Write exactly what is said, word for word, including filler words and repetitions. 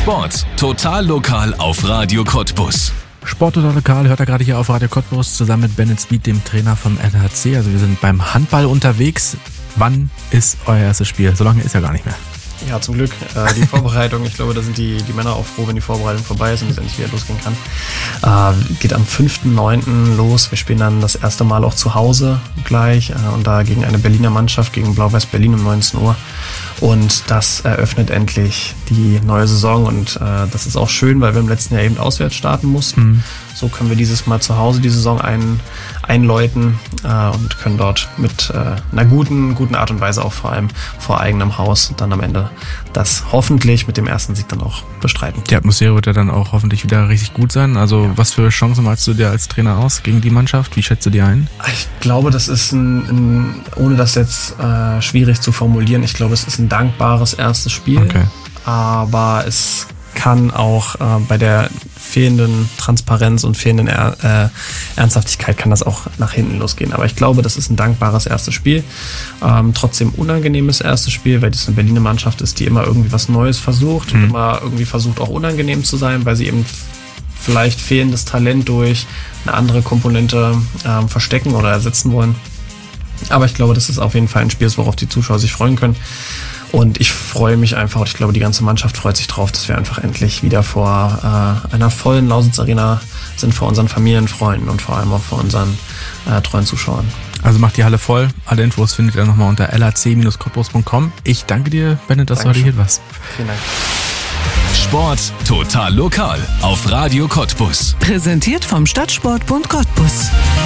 Sport total lokal auf Radio Cottbus. Sport total lokal hört er gerade hier auf Radio Cottbus zusammen mit Bennett Speed, dem Trainer vom L H C. Also wir sind beim Handball unterwegs. Wann ist euer erstes Spiel? So lange ist ja gar nicht mehr. Ja, zum Glück. Äh, die Vorbereitung, ich glaube, da sind die, die Männer auch froh, wenn die Vorbereitung vorbei ist und es endlich wieder losgehen kann. Äh, geht am fünften neunten los. Wir spielen dann das erste Mal auch zu Hause gleich äh, und da gegen eine Berliner Mannschaft, gegen Blau-Weiß Berlin um neunzehn Uhr. Und das eröffnet endlich die neue Saison und äh, das ist auch schön, weil wir im letzten Jahr eben auswärts starten mussten. Mhm. So können wir dieses Mal zu Hause die Saison ein, einläuten äh, und können dort mit äh, einer guten, guten Art und Weise auch vor allem vor eigenem Haus dann am Ende das hoffentlich mit dem ersten Sieg dann auch bestreiten. Die Atmosphäre wird ja dann auch hoffentlich wieder richtig gut sein. Also ja. Was für Chancen malst du dir als Trainer aus gegen die Mannschaft? Wie schätzt du die ein? Ich glaube, das ist ein, ein ohne das jetzt äh, schwierig zu formulieren, ich glaube, es ist ein dankbares erstes Spiel. Okay. Aber es kann auch äh, bei der fehlenden Transparenz und fehlenden er, äh, Ernsthaftigkeit kann das auch nach hinten losgehen. Aber ich glaube, das ist ein dankbares erstes Spiel. Ähm, trotzdem unangenehmes erstes Spiel, weil das eine Berliner Mannschaft ist, die immer irgendwie was Neues versucht mhm. und immer irgendwie versucht auch unangenehm zu sein, weil sie eben vielleicht fehlendes Talent durch eine andere Komponente ähm, verstecken oder ersetzen wollen. Aber ich glaube, das ist auf jeden Fall ein Spiel, worauf die Zuschauer sich freuen können. Und ich freue mich einfach, und ich glaube, die ganze Mannschaft freut sich drauf, dass wir einfach endlich wieder vor äh, einer vollen Lausitz Arena sind, vor unseren Familien, Freunden und vor allem auch vor unseren äh, treuen Zuschauern. Also macht die Halle voll. Alle Infos findet ihr nochmal unter l h c Bindestrich cottbus punkt com. Ich danke dir, Bennett, dass Dankeschön. Du heute hier warst. Vielen Dank. Sport total lokal auf Radio Cottbus. Präsentiert vom Stadtsportbund Cottbus.